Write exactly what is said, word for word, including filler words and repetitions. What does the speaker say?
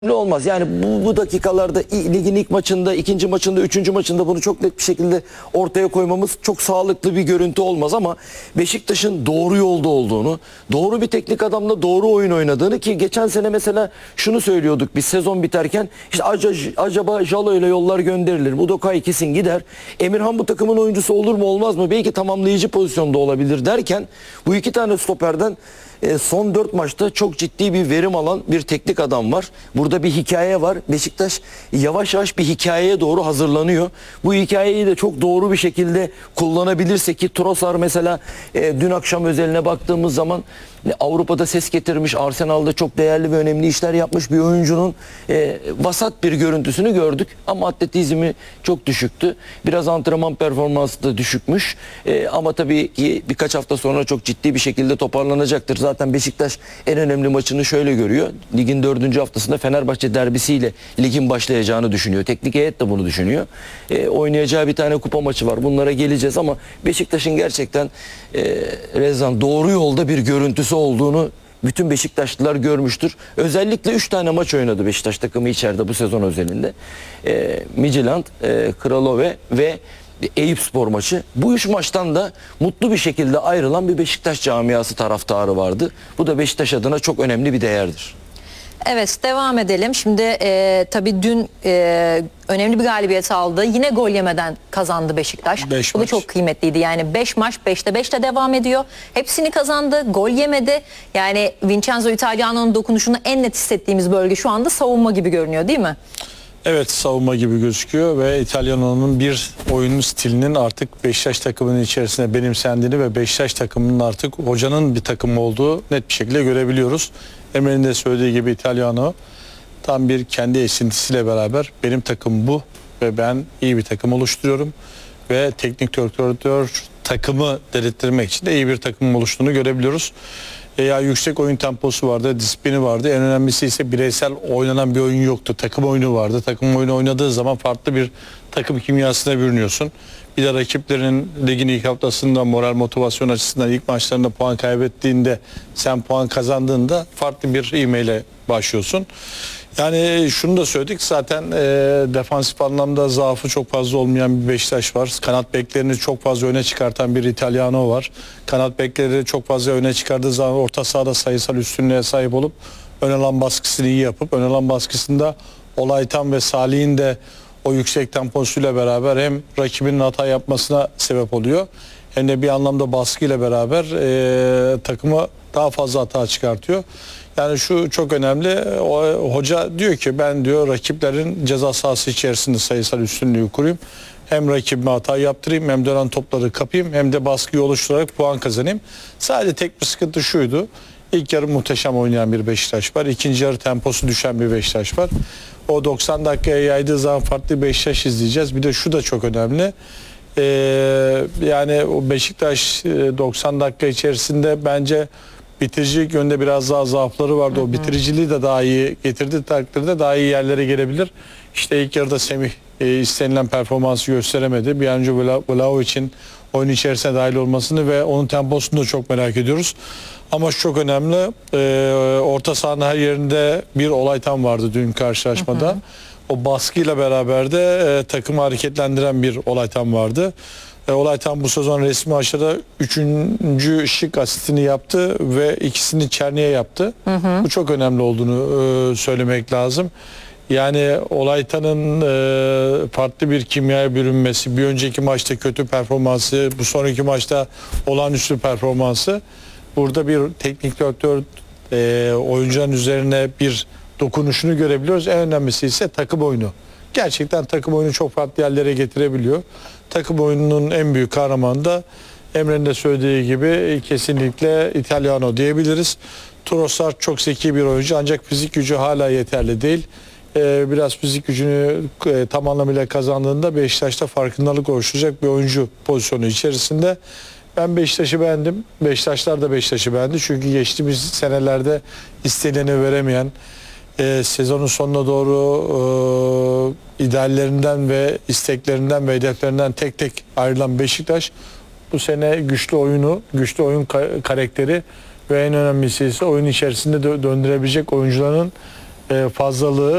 olmaz. Yani bu, bu dakikalarda ligin ilk maçında, ikinci maçında, üçüncü maçında bunu çok net bir şekilde ortaya koymamız çok sağlıklı bir görüntü olmaz ama Beşiktaş'ın doğru yolda olduğunu, doğru bir teknik adamla doğru oyun oynadığını, ki geçen sene mesela şunu söylüyorduk biz sezon biterken, işte acaba Jalo ile yollar gönderilir, Udokay kesin gider, Emirhan bu takımın oyuncusu olur mu olmaz mı, belki tamamlayıcı pozisyonda olabilir derken bu iki tane stoperden son dört maçta çok ciddi bir verim alan bir teknik adam var. Burada bir hikaye var. Beşiktaş yavaş yavaş bir hikayeye doğru hazırlanıyor. Bu hikayeyi de çok doğru bir şekilde kullanabilirse, ki Trossard mesela e, dün akşam özeline baktığımız zaman e, Avrupa'da ses getirmiş, Arsenal'da çok değerli ve önemli işler yapmış bir oyuncunun e, vasat bir görüntüsünü gördük. Ama atletizmi çok düşüktü. Biraz antrenman performansı da düşükmüş. E, ama tabii ki birkaç hafta sonra çok ciddi bir şekilde toparlanacaktır. Zaten Beşiktaş en önemli maçını şöyle görüyor: ligin dördüncü haftasında Fenerbahçe derbisiyle ligin başlayacağını düşünüyor. Teknik heyet de bunu düşünüyor. E, oynayacağı bir tane kupa maçı var. Bunlara geleceğiz ama Beşiktaş'ın gerçekten e, Rezan doğru yolda bir görüntüsü olduğunu bütün Beşiktaşlılar görmüştür. Özellikle üç tane maç oynadı Beşiktaş takımı içeride bu sezon özelinde. E, Midtjylland, e, Kralove ve Eyüpspor maçı. Bu üç maçtan da mutlu bir şekilde ayrılan bir Beşiktaş camiası taraftarı vardı. Bu da Beşiktaş adına çok önemli bir değerdir. Evet, devam edelim. Şimdi e, tabii dün e, önemli bir galibiyet aldı. Yine gol yemeden kazandı Beşiktaş. Beş Bu da maç. çok kıymetliydi. Yani beş maç beşte beşte devam ediyor. Hepsini kazandı. Gol yemedi. Yani Vincenzo Italiano'nun dokunuşunu en net hissettiğimiz bölge şu anda savunma gibi görünüyor, değil mi? Evet, savunma gibi gözüküyor ve İtalyano'nun bir oyun stilinin artık Beşiktaş takımının içerisinde benimsendiğini ve Beşiktaş takımının artık hocanın bir takım olduğu net bir şekilde görebiliyoruz. Emre'nin de söylediği gibi İtalyano tam bir kendi esintisiyle beraber benim takım bu ve ben iyi bir takım oluşturuyorum ve teknik direktör takımı dedirtmek için de iyi bir takım oluştuğunu görebiliyoruz. Ya yüksek oyun temposu vardı, disiplini vardı. En önemlisi ise bireysel oynanan bir oyun yoktu. Takım oyunu vardı. Takım oyunu oynadığı zaman farklı bir takım kimyasına bürünüyorsun. Bir de rakiplerin ligin ilk haftasında moral motivasyon açısından ilk maçlarında puan kaybettiğinde sen puan kazandığında farklı bir ivmeyle başlıyorsun. Yani şunu da söyledik zaten, e, defansif anlamda zaafı çok fazla olmayan bir Beşiktaş var. Kanat beklerini çok fazla öne çıkartan bir İtalyano var. Kanat bekleri çok fazla öne çıkardığı zaman orta sahada sayısal üstünlüğe sahip olup ön alan baskısını iyi yapıp ön alan baskısında Olaytan ve Salih'in de o yüksek temposuyla beraber hem rakibinin hata yapmasına sebep oluyor hem de bir anlamda baskıyla beraber e, takımı daha fazla hata çıkartıyor. Yani şu çok önemli. O, hoca diyor ki ben diyor rakiplerin ceza sahası içerisinde sayısal üstünlüğü kurayım. Hem rakibime hata yaptırayım, hem dönen topları kapayım, hem de baskıyı oluşturarak puan kazanayım. Sadece tek bir sıkıntı şuydu: İlk yarı muhteşem oynayan bir Beşiktaş var. İkinci yarı temposu düşen bir Beşiktaş var. O doksan dakikaya yaydığı zaman farklı bir Beşiktaş izleyeceğiz. Bir de şu da çok önemli. Ee, yani o Beşiktaş doksan dakika içerisinde bence bitiricilik yönde biraz daha zaafları vardı. Hı hı. O bitiriciliği de daha iyi getirdi takdirde daha iyi yerlere gelebilir. İşte ilk yarıda Semih e, istenilen performansı gösteremedi. Bir an önce Vlahovic'in oyun içerisine dahil olmasını ve onun temposunu da çok merak ediyoruz. Ama şu çok önemli. E, orta sahanın her yerinde bir Olaytan vardı dün karşılaşmada. Hı hı. O baskıyla beraber de e, takımı hareketlendiren bir Olaytan vardı. E, Olaytan bu sezon resmi aşırı üçüncü şık asistini yaptı ve ikisini Çerni'ye yaptı. Hı hı. Bu çok önemli olduğunu e, söylemek lazım. Yani Olaytan'ın e, farklı bir kimyaya bürünmesi, bir önceki maçta kötü performansı, bu sonraki maçta olağanüstü performansı. Burada bir teknik direktör e, oyuncuların üzerine bir dokunuşunu görebiliyoruz. En önemlisi ise takım oyunu. Gerçekten takım oyunu çok farklı yerlere getirebiliyor. Takım oyununun en büyük kahramanı da Emre'nin de söylediği gibi kesinlikle İtalyano diyebiliriz. Trossard çok zeki bir oyuncu ancak fizik gücü hala yeterli değil. Ee, biraz fizik gücünü e, tam anlamıyla kazandığında Beşiktaş'ta farkındalık oluşturacak bir oyuncu pozisyonu içerisinde. Ben Beşiktaş'ı beğendim. Beşiktaşlar da Beşiktaş'ı beğendi. Çünkü geçtiğimiz senelerde isteneni veremeyen, e, sezonun sonuna doğru e, ideallerinden ve isteklerinden ve hedeflerinden tek tek ayrılan Beşiktaş bu sene güçlü oyunu, güçlü oyun karakteri ve en önemlisi ise oyun içerisinde dö döndürebilecek oyuncuların e, fazlalığı